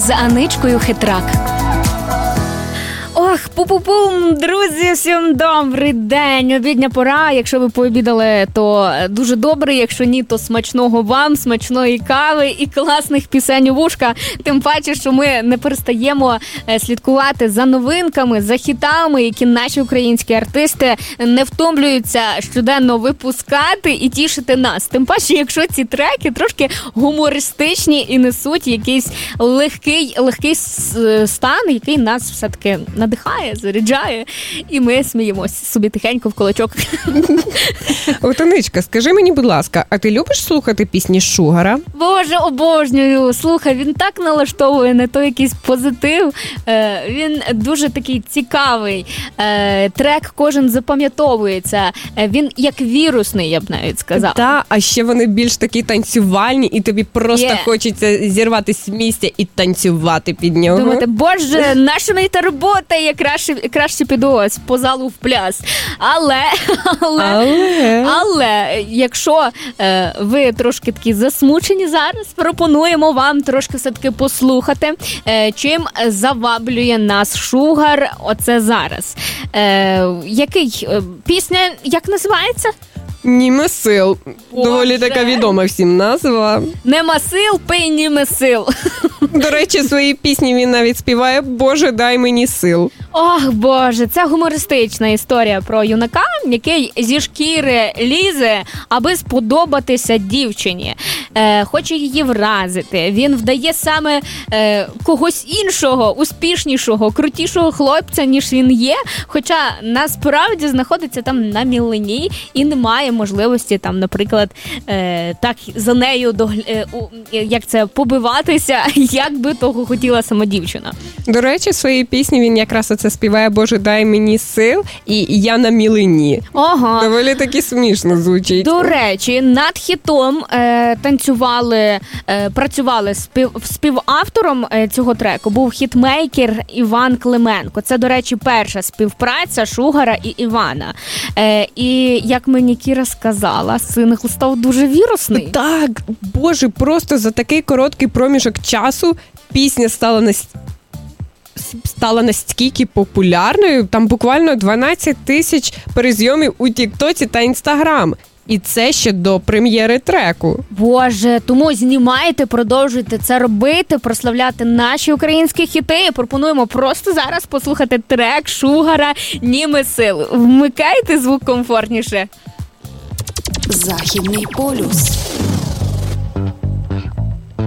з Аничкою Хитрак. Ох, пу-пу-пум, друзі, всім добрий день. Обідня пора, якщо ви пообідали, то дуже добре, якщо ні, то смачного вам, смачної кави і класних пісень у вушка. Тим паче, що ми не перестаємо слідкувати за новинками, за хітами, які наші українські артисти не втомлюються щоденно випускати і тішити нас. Тим паче, якщо ці треки трошки гумористичні і несуть якийсь легкий стан, який нас все-таки надихає, заряджає, і ми сміємося собі тихенько в кулачок. Отоничка, скажи мені, будь ласка, а ти любиш слухати пісні Шугара? Боже, обожнюю! Слухай, він так налаштовує на той якийсь позитив. Він дуже такий цікавий. Трек кожен запам'ятовується. Він як вірусний, я б навіть сказала. Так, а ще вони більш такі танцювальні, і тобі просто хочеться зірватися з місця і танцювати під нього. Думаєте, боже, наша мені та робота, я краще піду по залу в пляс. Але якщо ви трошки такі засмучені зараз, пропонуємо вам трошки все-таки послухати, чим заваблює нас Шугар оце зараз. Пісня, як називається? Німе сил. Доволі така відома всім назва. Нема сил, пий німе сил. До речі, в своїй пісні він навіть співає «Боже, дай мені сил». Ох, Боже, це гумористична історія про юнака, який зі шкіри лізе, аби сподобатися дівчині. Хоче її вразити. Він вдає саме когось іншого, успішнішого, крутішого хлопця, ніж він є. Хоча насправді знаходиться там на мілині і немає можливості там, наприклад, так за нею побиватися, як би того хотіла сама дівчина. До речі, в своїй пісні він якраз оце співає «Боже, дай мені сил» і «Я на мілині». Ага. Доволі таки смішно звучить. До речі, над хітом працювали співавтором цього треку був хітмейкер Іван Клименко. Це, до речі, перша співпраця Шугара і Івана. І, як мені Кіра сказала, сингл став дуже вірусний. Так, Боже, просто за такий короткий проміжок часу пісня стала настільки популярною, там буквально 12 тисяч перезйомів у Тіктоці та Інстаграм. І це ще до прем'єри треку. Боже, тому знімайте, продовжуйте це робити, прославляти наші українські хіти. Пропонуємо просто зараз послухати трек Шугара «Німе сил». Вмикайте звук комфортніше. Західний полюс.